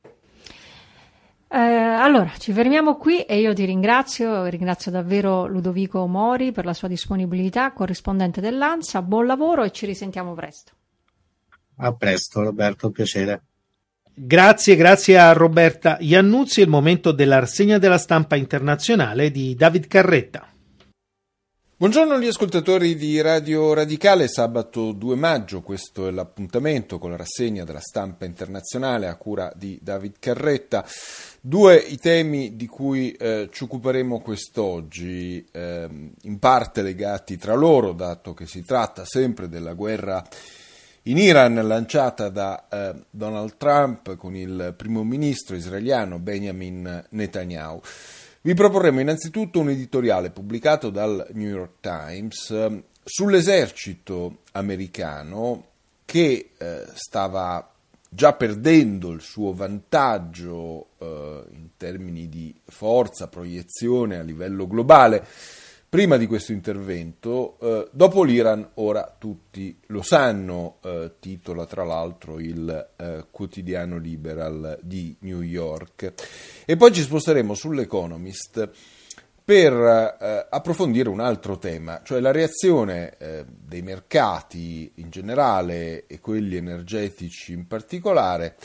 Allora, ci fermiamo qui e io ti ringrazio davvero Ludovico Mori per la sua disponibilità, corrispondente dell'ANSA. Buon lavoro e ci risentiamo presto. A presto, Roberto, un piacere. Grazie a Roberta Iannuzzi. È il momento della rassegna della stampa internazionale di David Carretta. Buongiorno agli ascoltatori di Radio Radicale, sabato 2 maggio, questo è l'appuntamento con la rassegna della stampa internazionale a cura di David Carretta. Due i temi di cui ci occuperemo quest'oggi, in parte legati tra loro, dato che si tratta sempre della guerra in Iran lanciata da Donald Trump con il primo ministro israeliano Benjamin Netanyahu. Vi proporremo innanzitutto un editoriale pubblicato dal New York Times sull'esercito americano che stava già perdendo il suo vantaggio in termini di forza, proiezione a livello globale. Prima di questo intervento, dopo l'Iran, ora tutti lo sanno, titola tra l'altro il quotidiano Liberal di New York. E poi ci sposteremo sull'Economist per approfondire un altro tema, cioè la reazione dei mercati in generale e quelli energetici in particolare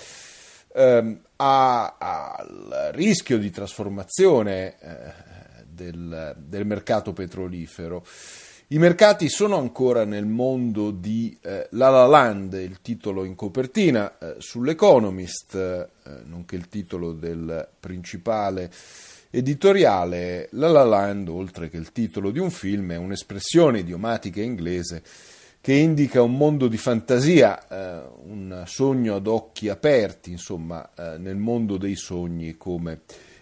al rischio di trasformazione del mercato petrolifero. I mercati sono ancora nel mondo di La La Land, il titolo in copertina sull'Economist, nonché il titolo del principale editoriale. La La Land, oltre che il titolo di un film, è un'espressione idiomatica inglese che indica un mondo di fantasia, un sogno ad occhi aperti, insomma, nel mondo dei sogni come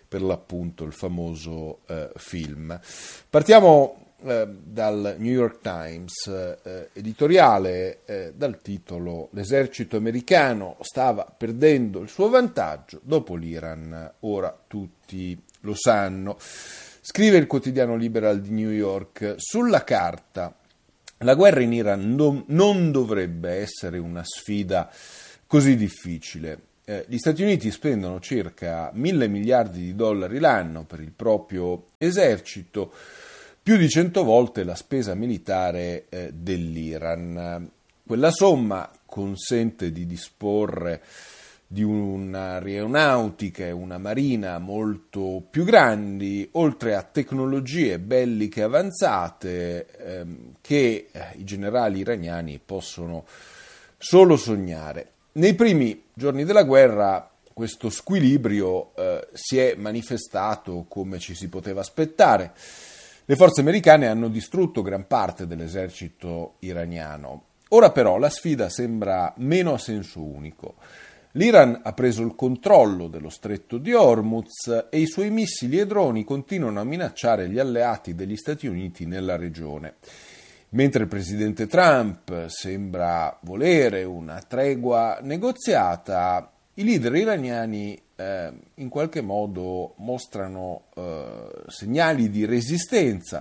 per l'appunto il famoso film. Partiamo dal New York Times editoriale dal titolo: l'esercito americano stava perdendo il suo vantaggio dopo l'Iran, ora tutti lo sanno. Scrive il quotidiano Liberal di New York: sulla carta la guerra in Iran non dovrebbe essere una sfida così difficile. Gli Stati Uniti spendono circa 1.000 miliardi di dollari l'anno per il proprio esercito, più di 100 volte la spesa militare dell'Iran. Quella somma consente di disporre di un'aeronautica e una marina molto più grandi, oltre a tecnologie belliche avanzate che i generali iraniani possono solo sognare. Nei primi giorni della guerra questo squilibrio si è manifestato come ci si poteva aspettare. Le forze americane hanno distrutto gran parte dell'esercito iraniano. Ora però la sfida sembra meno a senso unico. L'Iran ha preso il controllo dello stretto di Hormuz e i suoi missili e droni continuano a minacciare gli alleati degli Stati Uniti nella regione. Mentre il presidente Trump sembra volere una tregua negoziata, i leader iraniani in qualche modo mostrano segnali di resistenza.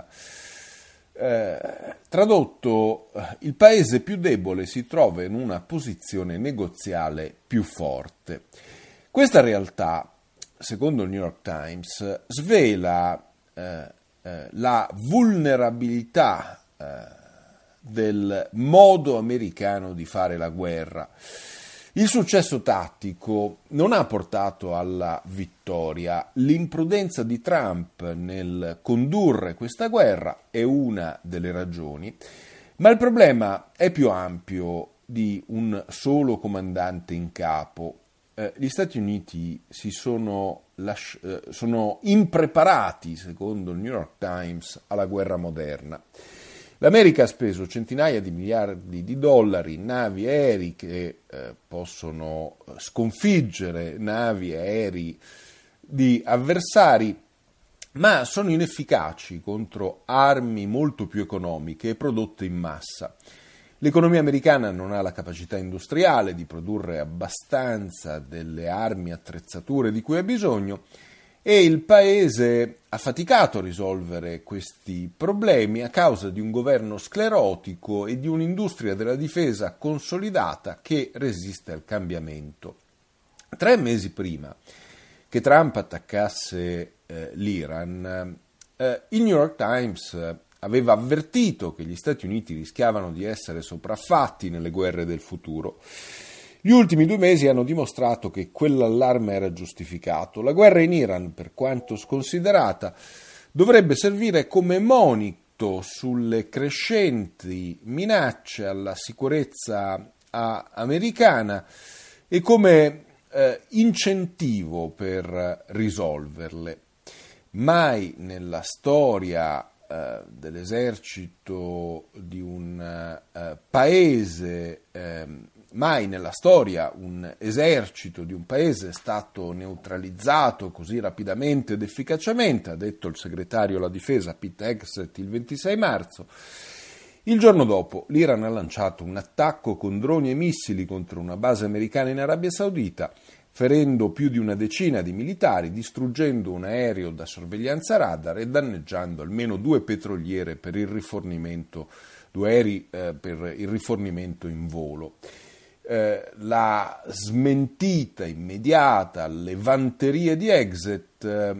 Tradotto, il paese più debole si trova in una posizione negoziale più forte. Questa realtà, secondo il New York Times, svela la vulnerabilità del modo americano di fare la guerra. Il successo tattico non ha portato alla vittoria. L'imprudenza di Trump nel condurre questa guerra è una delle ragioni, ma il problema è più ampio di un solo comandante in capo. Gli Stati Uniti sono impreparati, secondo il New York Times, alla guerra moderna. L'America ha speso centinaia di miliardi di dollari in navi e aerei che possono sconfiggere navi e aerei di avversari, ma sono inefficaci contro armi molto più economiche e prodotte in massa. L'economia americana non ha la capacità industriale di produrre abbastanza delle armi e attrezzature di cui ha bisogno, e il paese ha faticato a risolvere questi problemi a causa di un governo sclerotico e di un'industria della difesa consolidata che resiste al cambiamento. 3 mesi prima che Trump attaccasse l'Iran, il New York Times aveva avvertito che gli Stati Uniti rischiavano di essere sopraffatti nelle guerre del futuro. Gli ultimi 2 mesi hanno dimostrato che quell'allarme era giustificato. La guerra in Iran, per quanto sconsiderata, dovrebbe servire come monito sulle crescenti minacce alla sicurezza americana e come incentivo per risolverle. Mai nella storia dell'esercito di un paese, mai nella storia un esercito di un paese è stato neutralizzato così rapidamente ed efficacemente, ha detto il segretario alla difesa Pete Hegseth il 26 marzo. Il giorno dopo l'Iran ha lanciato un attacco con droni e missili contro una base americana in Arabia Saudita, ferendo più di una decina di militari, distruggendo un aereo da sorveglianza radar e danneggiando almeno 2 petroliere per il rifornimento, 2 aerei per il rifornimento in volo. La smentita immediata alle vanterie di Hegseth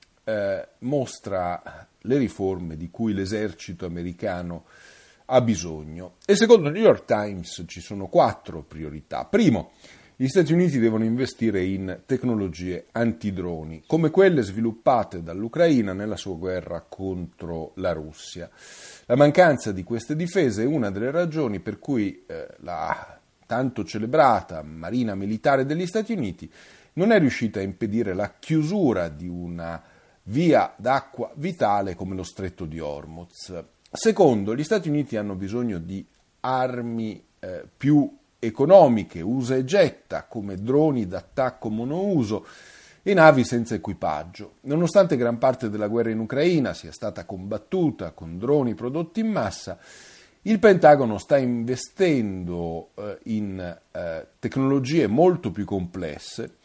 mostra le riforme di cui l'esercito americano ha bisogno. E secondo il New York Times ci sono 4 priorità. Primo, gli Stati Uniti devono investire in tecnologie antidroni, come quelle sviluppate dall'Ucraina nella sua guerra contro la Russia. La mancanza di queste difese è una delle ragioni per cui la tanto celebrata Marina Militare degli Stati Uniti non è riuscita a impedire la chiusura di una via d'acqua vitale come lo Stretto di Hormuz. Secondo, gli Stati Uniti hanno bisogno di armi più economiche, usa e getta, come droni d'attacco monouso, e navi senza equipaggio. Nonostante gran parte della guerra in Ucraina sia stata combattuta con droni prodotti in massa, il Pentagono sta investendo in tecnologie molto più complesse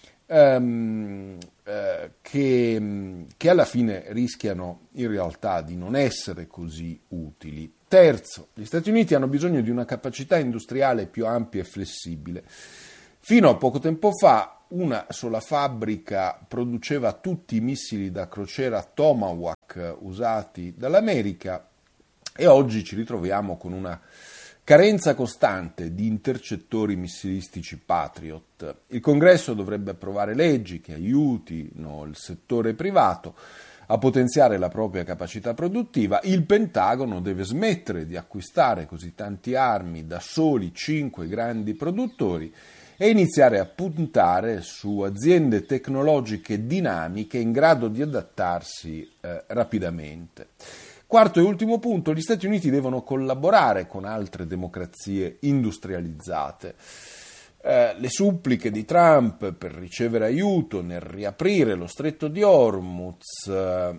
che alla fine rischiano in realtà di non essere così utili. Terzo, gli Stati Uniti hanno bisogno di una capacità industriale più ampia e flessibile. Fino a poco tempo fa una sola fabbrica produceva tutti i missili da crociera Tomahawk usati dall'America e oggi ci ritroviamo con una carenza costante di intercettori missilistici Patriot. Il Congresso dovrebbe approvare leggi che aiutino il settore privato a potenziare la propria capacità produttiva. Il Pentagono deve smettere di acquistare così tanti armi da soli 5 grandi produttori e iniziare a puntare su aziende tecnologiche dinamiche in grado di adattarsi rapidamente. Quarto e ultimo punto, gli Stati Uniti devono collaborare con altre democrazie industrializzate. Le suppliche di Trump per ricevere aiuto nel riaprire lo stretto di Hormuz,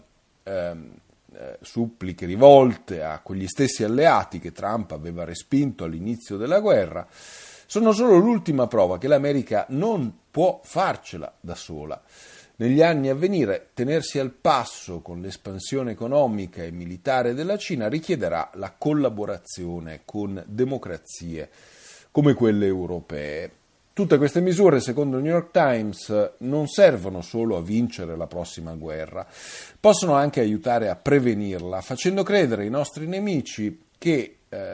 suppliche rivolte a quegli stessi alleati che Trump aveva respinto all'inizio della guerra, sono solo l'ultima prova che l'America non può farcela da sola. Negli anni a venire, tenersi al passo con l'espansione economica e militare della Cina richiederà la collaborazione con democrazie come quelle europee. Tutte queste misure, secondo il New York Times, non servono solo a vincere la prossima guerra, possono anche aiutare a prevenirla, facendo credere ai nostri nemici che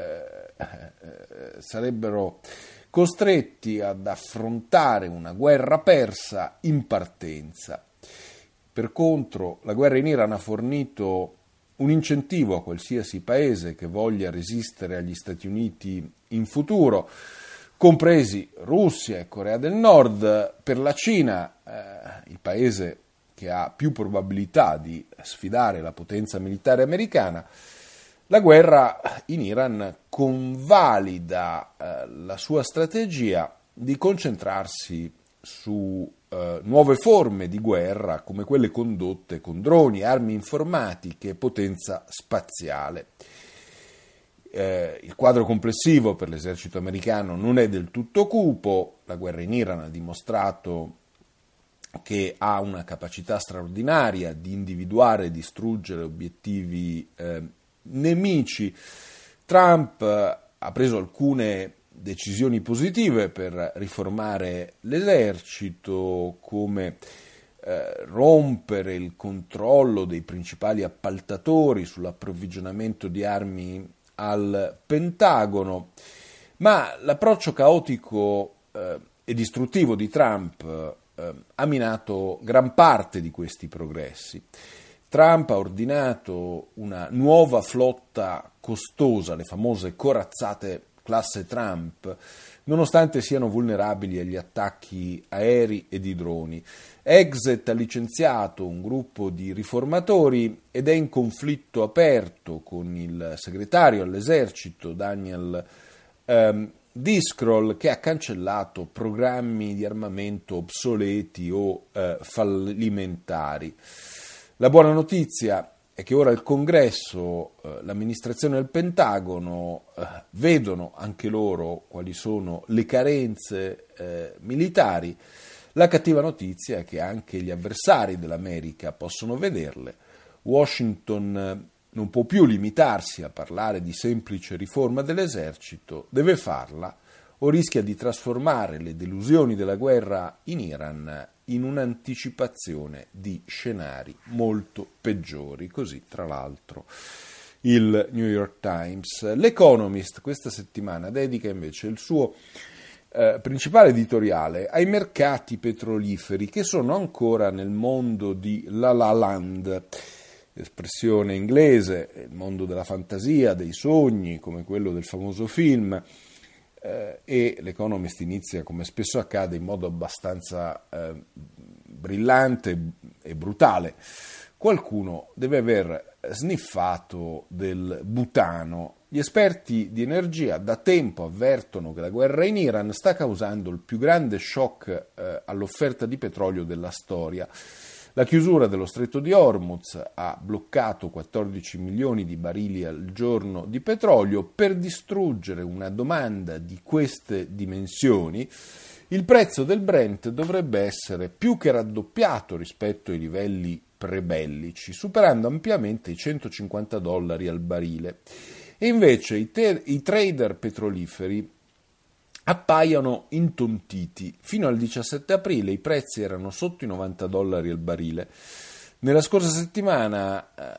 sarebbero costretti ad affrontare una guerra persa in partenza. Per contro, la guerra in Iran ha fornito un incentivo a qualsiasi paese che voglia resistere agli Stati Uniti in futuro, compresi Russia e Corea del Nord. Per la Cina, il paese che ha più probabilità di sfidare la potenza militare americana, la guerra in Iran convalida la sua strategia di concentrarsi su nuove forme di guerra come quelle condotte con droni, armi informatiche e potenza spaziale. Il quadro complessivo per l'esercito americano non è del tutto cupo. La guerra in Iran ha dimostrato che ha una capacità straordinaria di individuare e distruggere obiettivi nemici. Trump ha preso alcune decisioni positive per riformare l'esercito, come rompere il controllo dei principali appaltatori sull'approvvigionamento di armi al Pentagono, ma l'approccio caotico e distruttivo di Trump ha minato gran parte di questi progressi. Trump ha ordinato una nuova flotta costosa, le famose corazzate classe Trump, nonostante siano vulnerabili agli attacchi aerei e di droni. Exet ha licenziato un gruppo di riformatori ed è in conflitto aperto con il segretario all'esercito Daniel Discroll, che ha cancellato programmi di armamento obsoleti o fallimentari. La buona notizia è che ora il Congresso, l'amministrazione del Pentagono vedono anche loro quali sono le carenze militari. La cattiva notizia è che anche gli avversari dell'America possono vederle. Washington non può più limitarsi a parlare di semplice riforma dell'esercito, deve farla o rischia di trasformare le delusioni della guerra in Iran in un'anticipazione di scenari molto peggiori. Così, tra l'altro, il New York Times. L'Economist questa settimana dedica invece il suo principale editoriale ai mercati petroliferi, che sono ancora nel mondo di La La Land, espressione inglese, il mondo della fantasia, dei sogni, come quello del famoso film. E l'Economist inizia, come spesso accade, in modo abbastanza brillante e brutale, qualcuno deve aver sniffato del butano. Gli esperti di energia da tempo avvertono che la guerra in Iran sta causando il più grande shock all'offerta di petrolio della storia. La chiusura dello stretto di Hormuz ha bloccato 14 milioni di barili al giorno di petrolio. Per distruggere una domanda di queste dimensioni, il prezzo del Brent dovrebbe essere più che raddoppiato rispetto ai livelli prebellici, superando ampiamente i $150 al barile. E invece i trader petroliferi appaiono intontiti. Fino al 17 aprile i prezzi erano sotto i $90 al barile. Nella scorsa settimana